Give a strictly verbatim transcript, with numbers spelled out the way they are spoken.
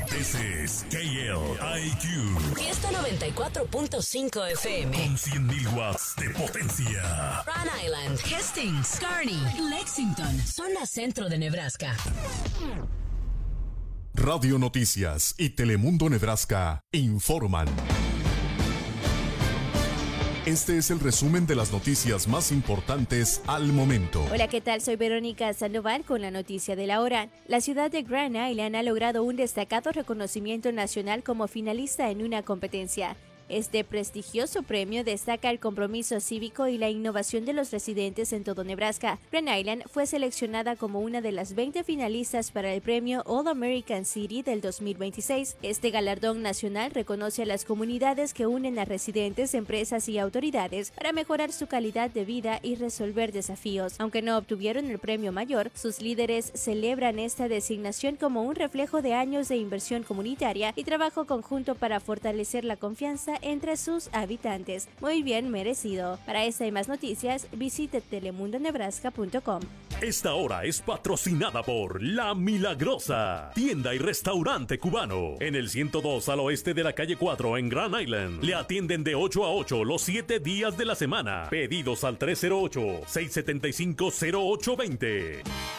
This is K L I Q. Fiesta noventa y cuatro punto cinco F M. Con cien mil watts de potencia. Rhode Island, Hastings, Kearney, Lexington, zona centro de Nebraska. Radio Noticias y Telemundo Nebraska informan. Este es el resumen de las noticias más importantes al momento. Hola, ¿qué tal? Soy Verónica Sandoval con la noticia de la hora. La ciudad de Grand Island ha logrado un destacado reconocimiento nacional como finalista en una competencia. Este prestigioso premio destaca el compromiso cívico y la innovación de los residentes en todo Nebraska. Grand Island fue seleccionada como una de las veinte finalistas para el premio All American City del dos mil veintiséis. Este galardón nacional reconoce a las comunidades que unen a residentes, empresas y autoridades para mejorar su calidad de vida y resolver desafíos. Aunque no obtuvieron el premio mayor, sus líderes celebran esta designación como un reflejo de años de inversión comunitaria y trabajo conjunto para fortalecer la confianza entre sus habitantes. Muy bien merecido. Para esta y más noticias, visite telemundo nebraska punto com. Esta hora es patrocinada por La Milagrosa, tienda y restaurante cubano. En el ciento dos al oeste de la calle cuatro en Grand Island. Le atienden de ocho a ocho los siete días de la semana. Pedidos al tres cero ocho, seis siete cinco, cero ocho dos cero.